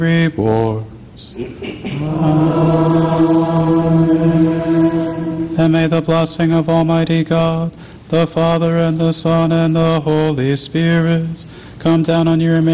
rewards. And may the blessing of Almighty God, the Father and the Son and the Holy Spirit, come down on you and